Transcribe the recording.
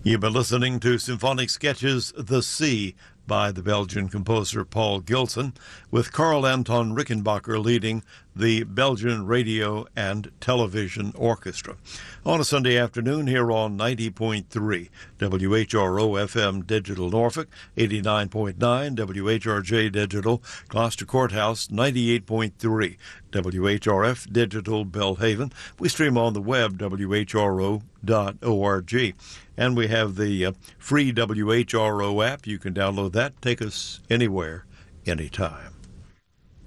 You've been listening to Symphonic Sketches The Sea by the Belgian composer Paul Gilson, with Carl Anton Rickenbacker leading the Belgian Radio and Television Orchestra. On a Sunday afternoon here on 90.3 WHRO FM Digital Norfolk, 89.9 WHRJ Digital Gloucester Courthouse, 98.3 WHRF Digital Belhaven. We stream on the web, whro.org. And we have the free WHRO app. You can download that. Take us anywhere, anytime.